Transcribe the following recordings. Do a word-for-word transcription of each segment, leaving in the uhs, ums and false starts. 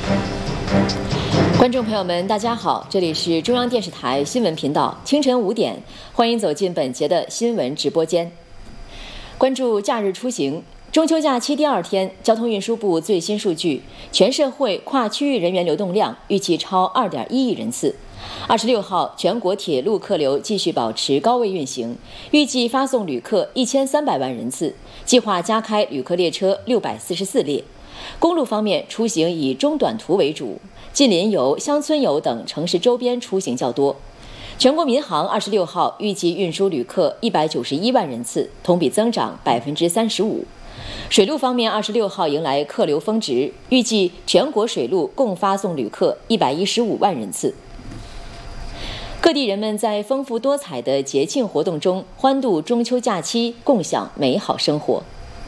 观众朋友们，大家好，这里是中央电视台新闻频道，清晨五点，欢迎走进本节的新闻直播间。关注假日出行，中秋假期第二天，交通运输部最新数据，全社会跨区域人员流动量预计超二点一亿人次。二十六号，全国铁路客流继续保持高位运行，预计发送旅客一千三百万人次，计划加开旅客列车六百四十四列。公路方面，出行以中短途为主，近邻游、乡村游等城市周边出行较多。全国民航二十六号预计运输旅客一百九十一万人次，同比增长百分之三十五。水路方面，二十六号迎来客流峰值，预计全国水路共发送旅客一百一十五万人次。各地人们在丰富多彩的节庆活动中欢度中秋假期，共享美好生活。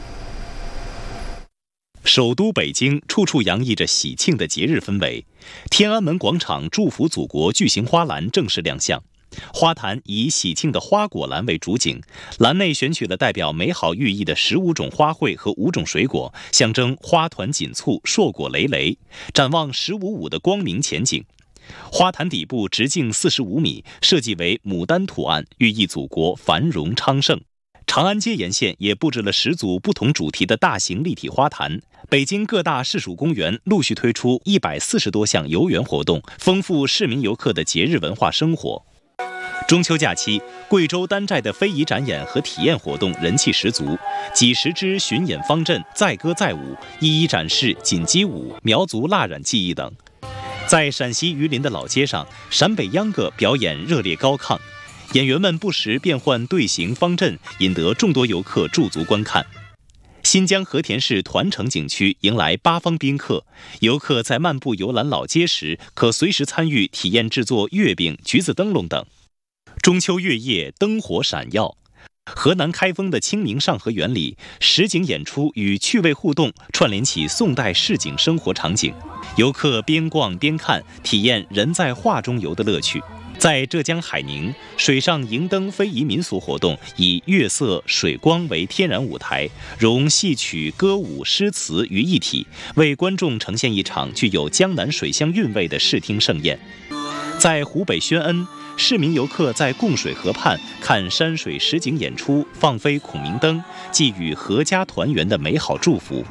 首都北京处处洋溢着喜庆的节日氛围，天安门广场祝福祖国巨型花篮正式亮相。花坛以喜庆的花果篮为主景，篮内选取了代表美好寓意的十五种花卉和五种水果，象征花团锦簇、硕果累累，展望十五五的光明前景。花坛底部直径四十五米，设计为牡丹图案，寓意祖国繁荣昌盛。长安街沿线也布置了十组不同主题的大型立体花坛。北京各大市属公园陆续推出一百四十多项游园活动，丰富市民游客的节日文化生活。中秋假期，贵州丹寨的非遗展演和体验活动人气十足，几十支巡演方阵载歌载舞，一一展示锦鸡舞、苗族蜡染技艺等。在陕西榆林的老街上，陕北秧歌表演热烈高亢，演员们不时变换队形方阵，引得众多游客驻足观看。新疆和田市团城景区迎来八方宾客，游客在漫步游览老街时，可随时参与体验制作月饼、橘子灯笼等。中秋月夜灯火闪耀，河南开封的清明上河园里，实景演出与趣味互动串联起宋代市井生活场景，游客边逛边看，体验人在画中游的乐趣。在浙江海宁，水上迎灯非遗民俗活动以月色、水光为天然舞台，融戏曲、歌舞、诗词于一体，为观众呈现一场具有江南水乡韵味的视听盛宴。在湖北宣恩，市民游客在供水河畔看山水实景演出，放飞孔明灯，寄予阖家团圆的美好祝福。